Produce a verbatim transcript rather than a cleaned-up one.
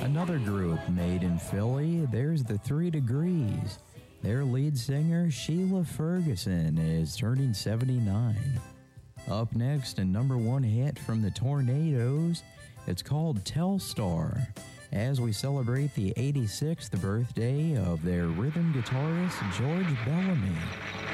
Another group made in Philly, there's the Three Degrees. Their lead singer, Sheila Ferguson, is turning seventy-nine. Up next, a number one hit from the Tornadoes. It's called Telstar, as we celebrate the eighty-sixth birthday of their rhythm guitarist, George Bellamy.